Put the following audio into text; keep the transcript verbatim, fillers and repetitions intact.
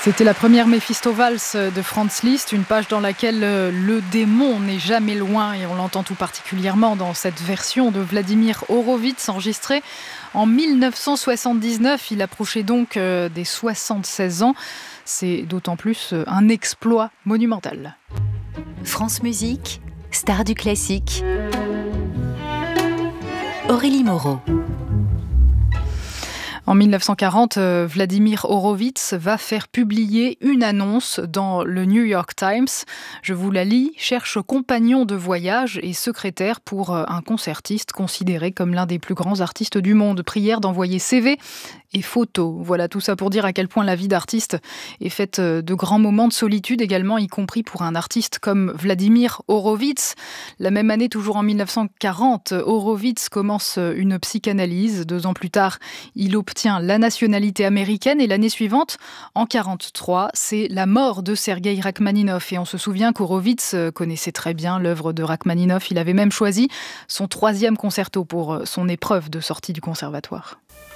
C'était la première Méphisto-Valse de Franz Liszt, une page dans laquelle le démon n'est jamais loin et on l'entend tout particulièrement dans cette version de Vladimir Horowitz enregistrée en mille neuf cent soixante-dix-neuf. Il approchait donc des soixante-seize ans. C'est d'autant plus un exploit monumental. France Musique, star du classique. Aurélie Moreau. En mille neuf cent quarante, Vladimir Horowitz va faire publier une annonce dans le New York Times. Je vous la lis. Cherche compagnon de voyage et secrétaire pour un concertiste considéré comme l'un des plus grands artistes du monde. Prière d'envoyer C V et photos. Voilà, tout ça pour dire à quel point la vie d'artiste est faite de grands moments de solitude également, y compris pour un artiste comme Vladimir Horowitz. La même année, toujours en mille neuf cent quarante, Horowitz commence une psychanalyse. Deux ans plus tard, il obtient la nationalité américaine et l'année suivante, en quarante-trois, c'est la mort de Sergueï Rachmaninov. Et on se souvient qu'Horowitz connaissait très bien l'œuvre de Rachmaninov. Il avait même choisi son troisième concerto pour son épreuve de sortie du conservatoire.